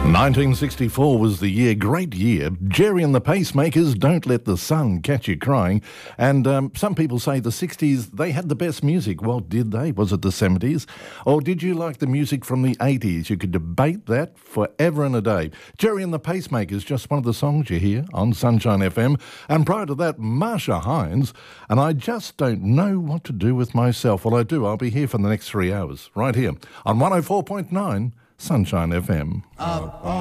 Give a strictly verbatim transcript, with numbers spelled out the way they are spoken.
nineteen sixty-four was the year, great year. Jerry and the Pacemakers, Don't Let the Sun Catch You Crying. And um, some people say the sixties, they had the best music. Well, did they? Was it the seventies? Or did you like the music from the eighties? You could debate that forever and a day. Jerry and the Pacemakers, just one of the songs you hear on Sunshine F M. And prior to that, Marsha Hines. And I just don't know what to do with myself. Well, I do. I'll be here for the next three hours, right here on one oh four point nine Sunshine F M.